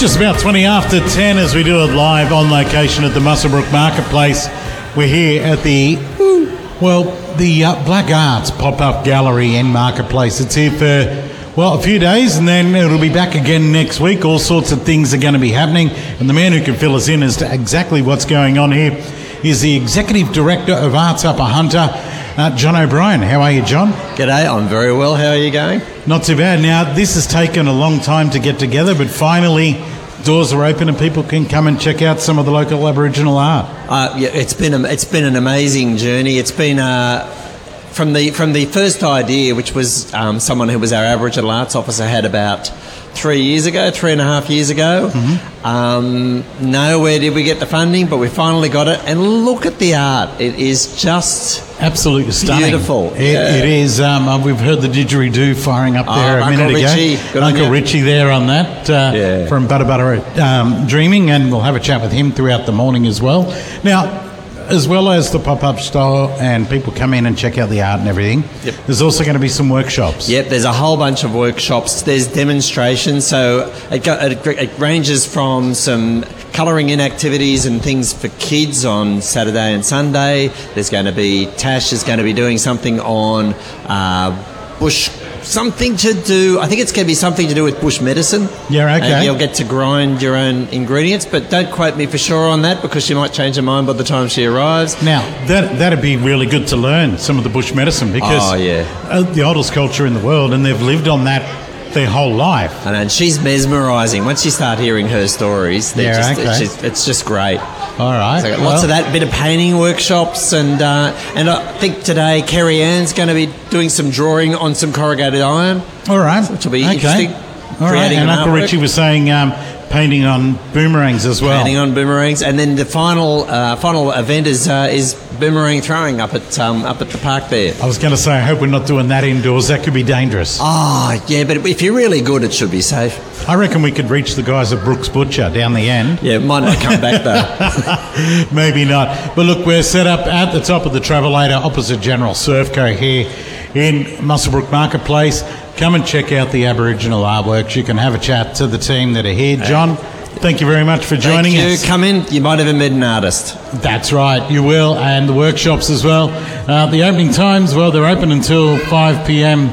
Just about 20 after 10 as we do it live on location at the Muswellbrook Marketplace. We're here at the Black Arts pop-up gallery in Marketplace. It's here for, a few days, and then it'll be back again next week. All sorts of things are going to be happening, and the man who can fill us in as to exactly what's going on here is the Executive Director of Arts Upper Hunter, John O'Brien. How are you, John? G'day, I'm very well. How are you going? Not too bad. Now, this has taken a long time to get together, but finally doors are open and people can come and check out some of the local Aboriginal art. It's been an amazing journey. It's been from the first idea, which was someone who was our Aboriginal Arts Officer had about 3.5 years ago. Mm-hmm. Nowhere did we get the funding, but we finally got it. And look at the art. It is just absolutely stunning. Beautiful. It is. We've heard the didgeridoo firing up there a minute ago. Uncle Richie there on that from Butter Butter Dreaming, and we'll have a chat with him throughout the morning as well. Now, as well as the pop-up store and people come in and check out the art and everything, there's also going to be some workshops. Yep, there's a whole bunch of workshops. There's demonstrations, so it ranges from some colouring in activities and things for kids on Saturday and Sunday. There's going to be, Tash is going to be doing something on bush, something to do, I think it's going to be something to do with bush medicine. Yeah, okay. And you'll get to grind your own ingredients, but don't quote me for sure on that because she might change her mind by the time she arrives. Now, that'd be really good to learn some of the bush medicine because the oldest culture in the world, and they've lived on that their whole life. And she's mesmerising. Once you start hearing her stories, it's just great. All right. So lots of that, bit of painting workshops, and I think today Kerry Ann's going to be doing some drawing on some corrugated iron. All right. Which will be interesting. All right. And Uncle Richie was saying painting on boomerangs as well. Painting on boomerangs, and then the final event is boomerang throwing up at the park there. I was going to say, I hope we're not doing that indoors. That could be dangerous. Oh, yeah, but if you're really good, it should be safe. I reckon we could reach the guys at Brooks Butcher down the end. Yeah, might not come back though. Maybe not. But look, we're set up at the top of the Travelator opposite General Servco here in Muswellbrook Marketplace. Come and check out the Aboriginal artworks. You can have a chat to the team that are here. John, thank you very much for joining us. Thank you. Come in. You might even meet an artist. That's right. You will. And the workshops as well. The opening times, well, they're open until 5 p.m.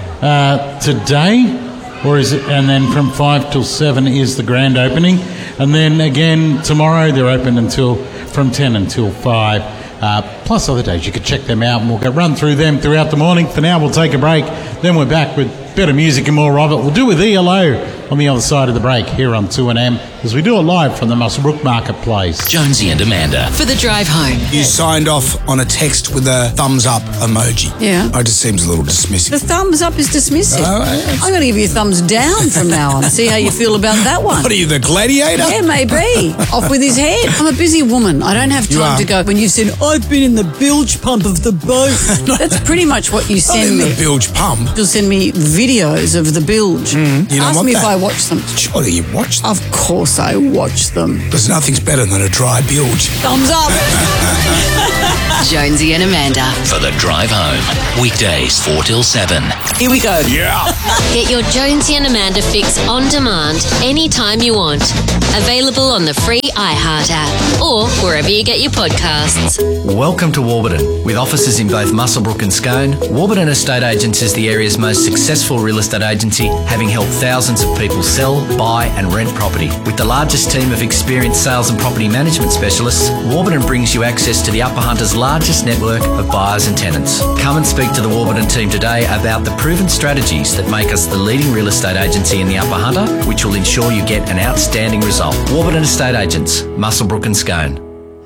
Today. Or is it? And then from 5 till 7 is the grand opening. And then again, tomorrow they're open from 10 until 5. Plus other days you could check them out, and we'll run through them throughout the morning. For now, we'll take a break. Then we're back with better music and more of it. We'll do with ELO on the other side of the break here on 2NM as we do it live from the Muswellbrook Marketplace. Jonesy and Amanda. For the drive home. You signed off on a text with a thumbs up emoji. Yeah. It just seems a little dismissive. The thumbs up is dismissive. I'm going to give you a thumbs down from now on. See how you feel about that one. What are you, the gladiator? Yeah, maybe. Off with his head. I'm a busy woman. I don't have time to go. When you said, I've been in the bilge pump of the boat. That's pretty much what you send me. Not in the bilge pump. You'll send me videos of the bilge. You Ask me if I watch them. Surely you watch them. Of course I watch them. Because nothing's better than a dry bilge. Thumbs up. Jonesy and Amanda. For the drive home. Weekdays 4 till 7. Here we go. Yeah. Get your Jonesy and Amanda fix on demand anytime you want. Available on the free iHeart app or wherever you get your podcasts. Welcome to Warburton. With offices in both Muswellbrook and Scone, Warburton Estate Agents is the area's most successful real estate agency, having helped thousands of people sell, buy and rent property. With the largest team of experienced sales and property management specialists, Warburton brings you access to the Upper Hunter's largest network of buyers and tenants. Come and speak to the Warburton team today about the proven strategies that make us the leading real estate agency in the Upper Hunter, which will ensure you get an outstanding result. Warburton Estate Agents, Muswellbrook and Scone.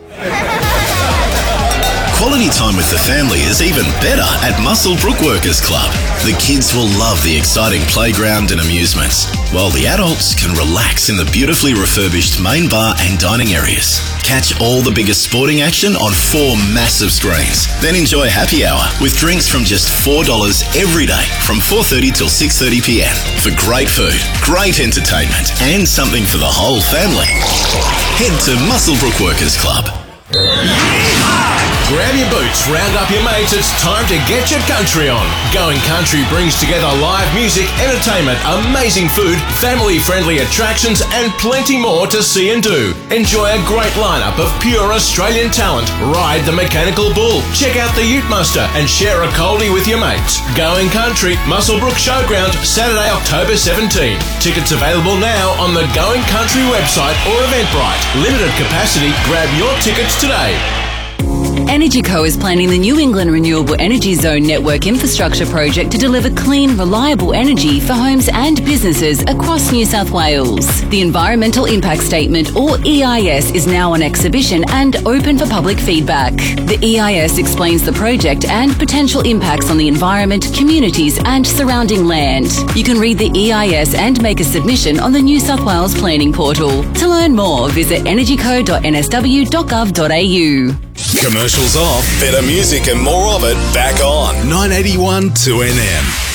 Quality time with the family is even better at Muswellbrook Workers Club. The kids will love the exciting playground and amusements, while the adults can relax in the beautifully refurbished main bar and dining areas. Catch all the biggest sporting action on 4 massive screens. Then enjoy happy hour with drinks from just $4 every day from 4:30 till 6:30 p.m. for great food, great entertainment and something for the whole family. Head to Muswellbrook Workers Club. Yeehaw! Grab your boots, round up your mates, it's time to get your country on. Going Country brings together live music, entertainment, amazing food, family-friendly attractions and plenty more to see and do. Enjoy a great lineup of pure Australian talent. Ride the Mechanical Bull, check out the Ute Muster and share a coldie with your mates. Going Country, Muswellbrook Showground, Saturday, October 17. Tickets available now on the Going Country website or Eventbrite. Limited capacity, grab your tickets today. EnergyCo is planning the New England Renewable Energy Zone Network Infrastructure Project to deliver clean, reliable energy for homes and businesses across New South Wales. The Environmental Impact Statement, or EIS, is now on exhibition and open for public feedback. The EIS explains the project and potential impacts on the environment, communities and surrounding land. You can read the EIS and make a submission on the New South Wales Planning Portal. To learn more, visit energyco.nsw.gov.au. Commercials off, better music and more of it back on 981 2NM.